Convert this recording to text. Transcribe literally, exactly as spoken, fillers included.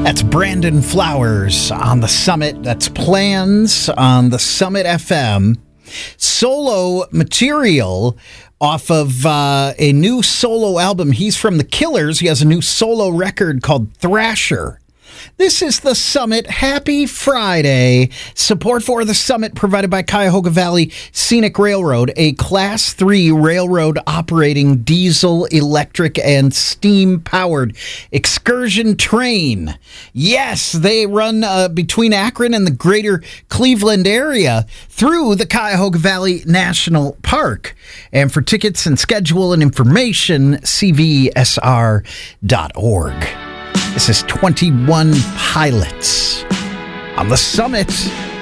That's Brandon Flowers on the Summit. That's Plans on the Summit F M. Solo material off of uh, a new solo album. He's from The Killers. He has a new solo record called Thrasher. This is the Summit. Happy Friday. Support for the Summit provided by Cuyahoga Valley Scenic Railroad, a Class three railroad operating diesel, electric, and steam-powered excursion train. Yes, they run uh, between Akron and the greater Cleveland area through the Cuyahoga Valley National Park. And for tickets and schedule and information, c v s r dot org. This is twenty-one Pilots on the Summit.